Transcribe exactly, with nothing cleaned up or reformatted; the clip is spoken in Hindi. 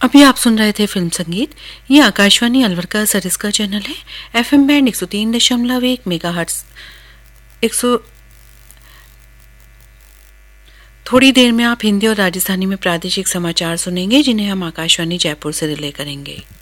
अभी आप सुन रहे थे फिल्म संगीत। ये आकाशवाणी अलवर का सरिस का चैनल है। एफएम बैंड एक सौ तीन दशमलव एक मेगाहर्ट्ज। एक सौ थोड़ी देर में आप हिंदी और राजस्थानी में प्रादेशिक समाचार सुनेंगे, जिन्हें हम आकाशवाणी जयपुर से रिले करेंगे।